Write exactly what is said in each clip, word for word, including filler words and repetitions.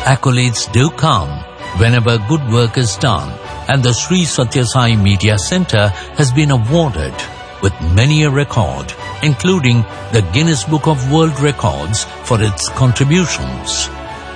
accolades do come whenever good work is done, and the Sri Satya Sai Media Center has been awarded with many a record, including the Guinness Book of World Records for its contributions.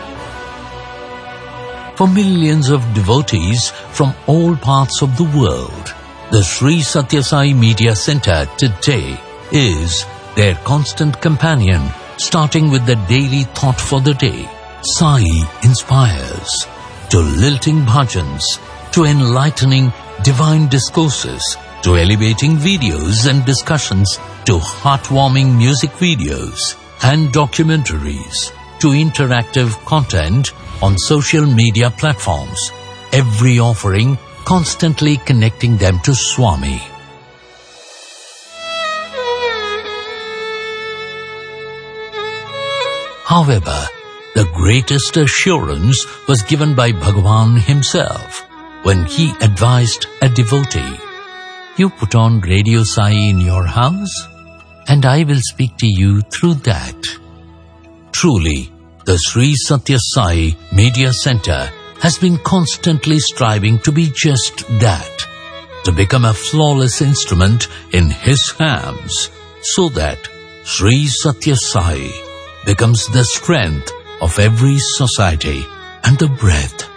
For millions of devotees from all parts of the world, the Sri Satya Sai Media Center today is their constant companion, starting with the daily thought for the day. Sai inspires, to lilting bhajans, to enlightening divine discourses, to elevating videos and discussions, to heartwarming music videos and documentaries, to interactive content on social media platforms, every offering constantly connecting them to Swami. However, the greatest assurance was given by Bhagavan himself when he advised a devotee, "You put on Radio Sai in your house, and I will speak to you through that." Truly, the Sri Satya Sai Media Center has been constantly striving to be just that, to become a flawless instrument in his hands, so that Sri Satya Sai becomes the strength of every society and the breath